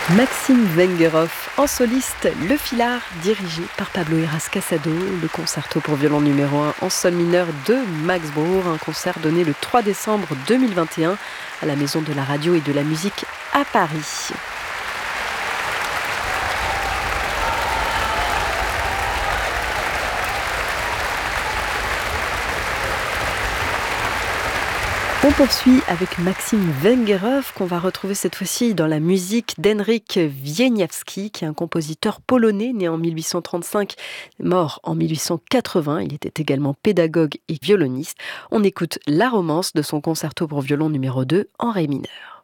Maxime Vengerov, en soliste, Le Filard, dirigé par Pablo Heras Casado, le concerto pour violon numéro 1 en sol mineur de Max Bruch, un concert donné le 3 décembre 2021 à la Maison de la Radio et de la Musique à Paris. On poursuit avec Maxime Vengerov, qu'on va retrouver cette fois-ci dans la musique d'Henryk Wieniawski, qui est un compositeur polonais né en 1835, mort en 1880. Il était également pédagogue et violoniste. On écoute la romance de son concerto pour violon numéro 2 en ré mineur.